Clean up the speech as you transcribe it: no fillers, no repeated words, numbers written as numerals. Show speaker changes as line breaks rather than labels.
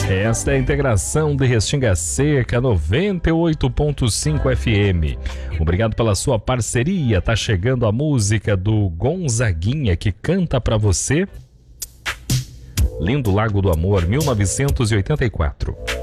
Esta é a integração de Restinga Seca 98.5 FM. Obrigado pela sua parceria. Tá chegando a música do Gonzaguinha, que canta pra você. Lindo Lago do Amor, 1984.